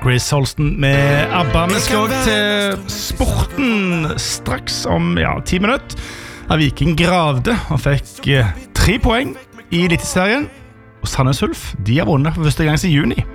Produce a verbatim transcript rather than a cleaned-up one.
Chris Holsten med ABBA. Vi skal også til sporten straks om ja, ti minutter. Viking gravde og fikk eh, tre poeng i Eliteserien. Og Sandnes Ulf, de har vunnet for første gang siden juni.